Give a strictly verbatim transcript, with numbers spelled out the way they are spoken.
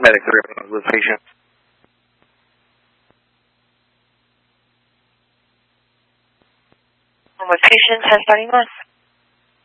Medic three with patient. With patient, ten starting left.